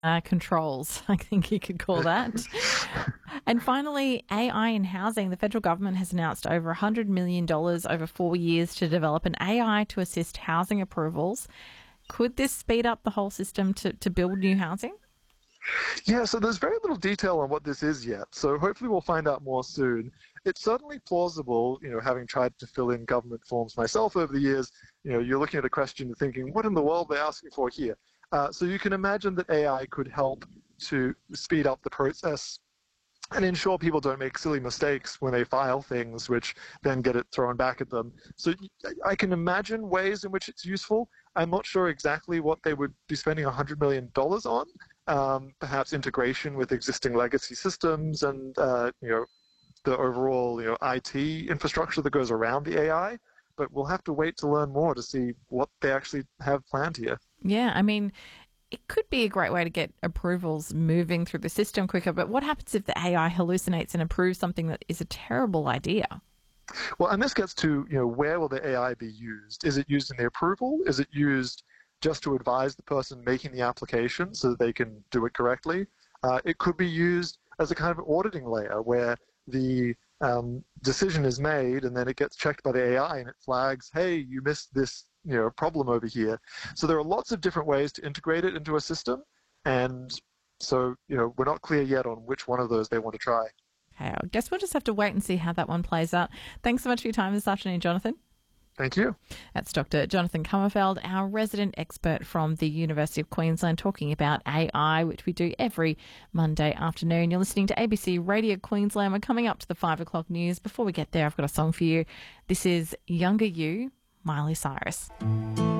controls, I think you could call that. And finally, AI in housing. The federal government has announced over $100 million over 4 years to develop an AI to assist housing approvals. Could this speed up the whole system to build new housing? Yeah, so there's very little detail on what this is yet. So hopefully we'll find out more soon. It's certainly plausible, having tried to fill in government forms myself over the years, you're looking at a question and thinking, what in the world are they asking for here? So you can imagine that AI could help to speed up the process and ensure people don't make silly mistakes when they file things, which then get it thrown back at them. So I can imagine ways in which it's useful. I'm not sure exactly what they would be spending $100 million on. Perhaps integration with existing legacy systems and the overall IT infrastructure that goes around the AI. But we'll have to wait to learn more to see what they actually have planned here. Yeah, I mean, it could be a great way to get approvals moving through the system quicker, but what happens if the AI hallucinates and approves something that is a terrible idea? Well, and this gets to, where will the AI be used? Is it used in the approval? Is it used just to advise the person making the application so that they can do it correctly? It could be used as a kind of auditing layer where the decision is made and then it gets checked by the AI and it flags, hey, you missed this problem over here. So there are lots of different ways to integrate it into a system. And so, we're not clear yet on which one of those they want to try. Okay, I guess we'll just have to wait and see how that one plays out. Thanks so much for your time this afternoon, Jonathan. Thank you. That's Dr. Jonathan Comerfeld, our resident expert from the University of Queensland, talking about AI, which we do every Monday afternoon. You're listening to ABC Radio Queensland. We're coming up to the 5 o'clock news. Before we get there, I've got a song for you. This is Younger You, Miley Cyrus.